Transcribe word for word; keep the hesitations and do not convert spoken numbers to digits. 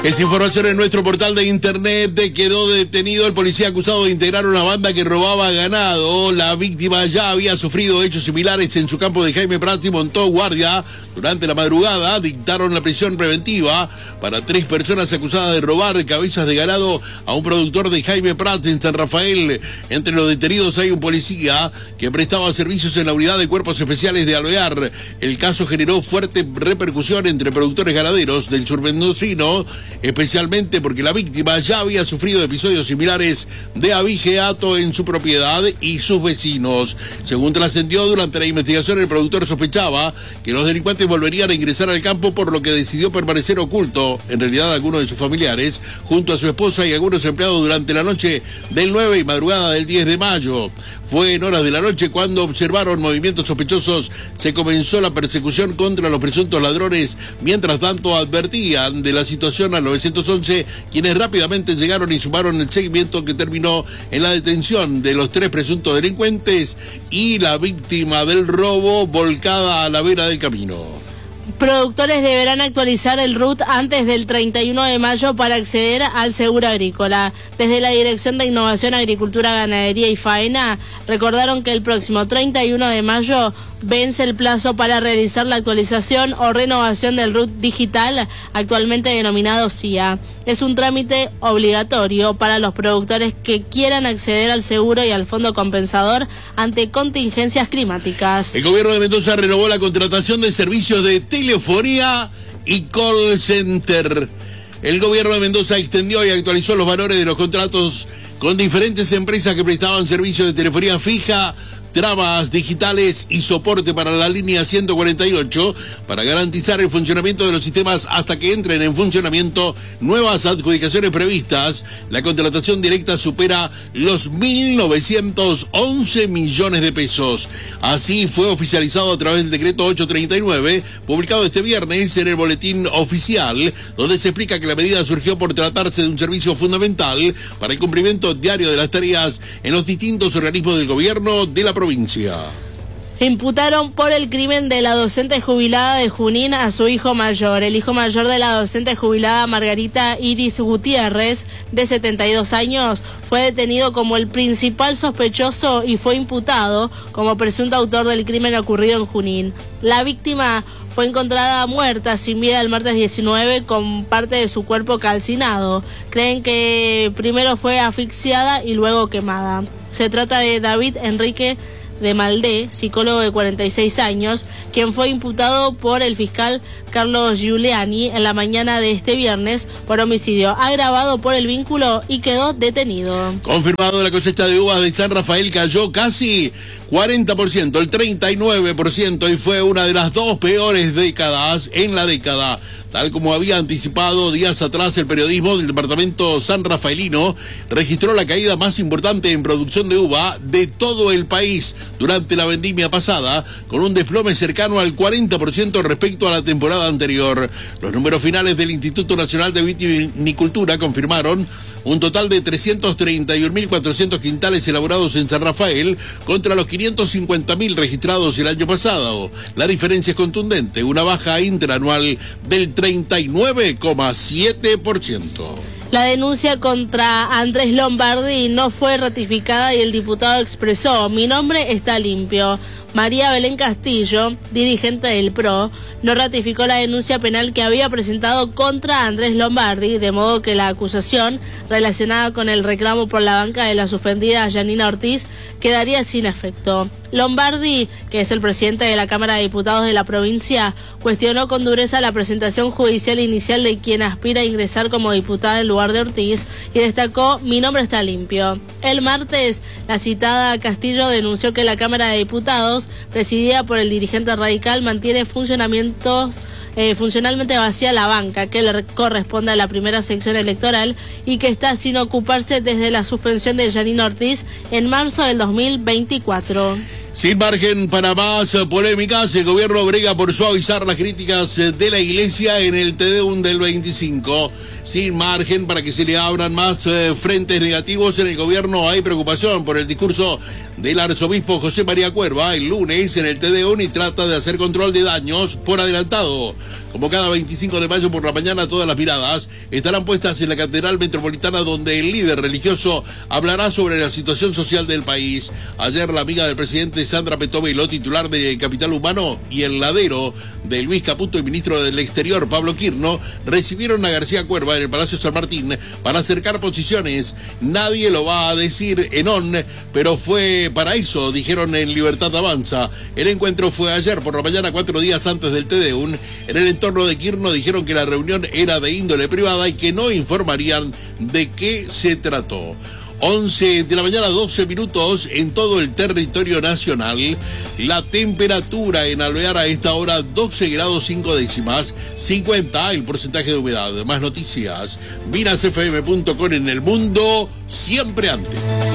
Es información en nuestro portal de internet. Quedó detenido el policía acusado de integrar una banda que robaba ganado. La víctima ya había sufrido hechos similares en su campo de Jaime Prats y montó guardia. Durante la madrugada dictaron la prisión preventiva para tres personas acusadas de robar cabezas de ganado a un productor de Jaime Prats en San Rafael. Entre los detenidos hay un policía que prestaba servicios en la unidad de cuerpos especiales de Alvear. El caso generó fuerte repercusión entre productores ganaderos del sur mendocino, especialmente porque la víctima ya había sufrido episodios similares de abigeato en su propiedad y sus vecinos. Según trascendió durante la investigación, el productor sospechaba que los delincuentes volverían a ingresar al campo, por lo que decidió permanecer oculto, en realidad algunos de sus familiares, junto a su esposa y algunos empleados durante la noche del nueve y madrugada del diez de mayo. Fue en horas de la noche cuando observaron movimientos sospechosos. Se comenzó la persecución contra los presuntos ladrones. Mientras tanto, advertían de la situación al nueve once, quienes rápidamente llegaron y sumaron el seguimiento que terminó en la detención de los tres presuntos delincuentes y la víctima del robo volcada a la vera del camino. Productores deberán actualizar el R U T antes del treinta y uno de mayo para acceder al seguro agrícola. Desde la Dirección de Innovación, Agricultura, Ganadería y Faena recordaron que el próximo treinta y uno de mayo vence el plazo para realizar la actualización o renovación del R U T digital, actualmente denominado S I A. Es un trámite obligatorio para los productores que quieran acceder al seguro y al fondo compensador ante contingencias climáticas. El gobierno de Mendoza renovó la contratación de servicios de telefonía y call center. El gobierno de Mendoza extendió y actualizó los valores de los contratos con diferentes empresas que prestaban servicios de telefonía fija, trabas digitales y soporte para la línea ciento cuarenta y ocho para garantizar el funcionamiento de los sistemas hasta que entren en funcionamiento nuevas adjudicaciones previstas. La contratación directa supera los mil novecientos once millones de pesos. Así fue oficializado a través del decreto ochocientos treinta y nueve, publicado este viernes en el boletín oficial, donde se explica que la medida surgió por tratarse de un servicio fundamental para el cumplimiento diario de las tareas en los distintos organismos del gobierno de la provincia. Imputaron por el crimen de la docente jubilada de Junín a su hijo mayor. El hijo mayor de la docente jubilada Margarita Iris Gutiérrez, de setenta y dos años, fue detenido como el principal sospechoso y fue imputado como presunto autor del crimen ocurrido en Junín. La víctima fue encontrada muerta sin vida el martes diecinueve con parte de su cuerpo calcinado. Creen que primero fue asfixiada y luego quemada. Se trata de David Enrique de Maldé, psicólogo de cuarenta y seis años, quien fue imputado por el fiscal Carlos Giuliani en la mañana de este viernes por homicidio agravado por el vínculo y quedó detenido. Confirmado, la cosecha de uvas de San Rafael cayó casi cuarenta por ciento, el treinta y nueve por ciento, y fue una de las dos peores décadas en la década. Tal como había anticipado días atrás el periodismo del departamento sanrafaelino, registró la caída más importante en producción de uva de todo el país durante la vendimia pasada, con un desplome cercano al cuarenta por ciento respecto a la temporada anterior. Los números finales del Instituto Nacional de Vitivinicultura confirmaron un total de trescientos treinta y un mil cuatrocientos quintales elaborados en San Rafael contra los quinientos cincuenta mil registrados el año pasado. La diferencia es contundente, una baja interanual del treinta y nueve coma siete por ciento. La denuncia contra Andrés Lombardi no fue ratificada y el diputado expresó: mi nombre está limpio. María Belén Castillo, dirigente del P R O, no ratificó la denuncia penal que había presentado contra Andrés Lombardi, de modo que la acusación relacionada con el reclamo por la banca de la suspendida Yanina Ortiz quedaría sin efecto. Lombardi, que es el presidente de la Cámara de Diputados de la provincia, cuestionó con dureza la presentación judicial inicial de quien aspira a ingresar como diputada en lugar de Ortiz y destacó: mi nombre está limpio. El martes, la citada Castillo denunció que la Cámara de Diputados, presidida por el dirigente radical, mantiene funcionamientos Eh, funcionalmente vacía la banca que le corresponde a la primera sección electoral y que está sin ocuparse desde la suspensión de Yanina Ortiz en marzo del dos mil veinticuatro. Sin margen para más polémicas, el gobierno brega por suavizar las críticas de la iglesia en el Te Deum del veinticinco. Sin margen para que se le abran más eh, frentes negativos en el gobierno, hay preocupación por el discurso del arzobispo José María Cuerva el lunes en el Te Deum y trata de hacer control de daños por adelantado. Como cada veinticinco de mayo por la mañana, todas las miradas estarán puestas en la Catedral Metropolitana, donde el líder religioso hablará sobre la situación social del país. Ayer, la amiga del presidente Sandra Petovelo, titular de Capital Humano, y el ladero de Luis Caputo y ministro del Exterior, Pablo Quirno, recibieron a García Cuerva en el Palacio San Martín para acercar posiciones. Nadie lo va a decir en on, pero fue para eso, dijeron en Libertad Avanza. El encuentro fue ayer por la mañana, cuatro días antes del Te Deum. En el entorno de Quirno dijeron que la reunión era de índole privada y que no informarían de qué se trató. once de la mañana, doce minutos en todo el territorio nacional. La temperatura en Alvear a esta hora, doce grados cinco décimas, cincuenta el porcentaje de humedad. Más noticias, minas f m punto com. En el mundo, siempre antes.